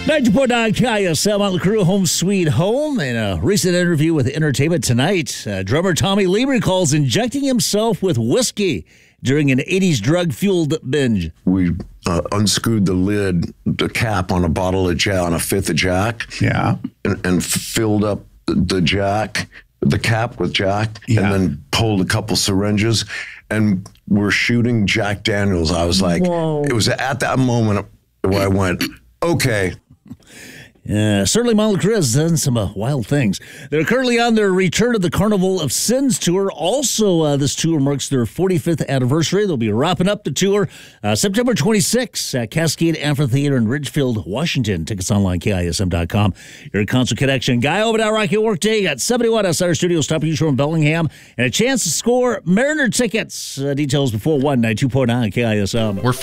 90.9 KISM on the crew, home sweet home. In a recent interview with Entertainment Tonight, drummer Tommy Lee recalls injecting himself with whiskey during an 80s drug-fueled binge. We unscrewed the lid, the cap on a bottle of Jack, on a fifth of Jack. Yeah. And filled up the Jack, the cap with Jack, Yeah. and then pulled a couple syringes. And we're shooting Jack Daniels. I was like, Whoa. It was at that moment where I went, okay. Certainly Motley Crue has done some wild things. They're currently on their Return of the Carnival of Sins tour. Also, this tour marks their 45th anniversary. They'll be wrapping up the tour September 26th at Cascade Amphitheater in Ridgefield, Washington. Tickets online, KISM.com. Your Concert Connection. Guy over at Rocky Workday at 71 outside our studios, top of you from Bellingham, and a chance to score Mariner tickets. Details before 192.9 KISM. We're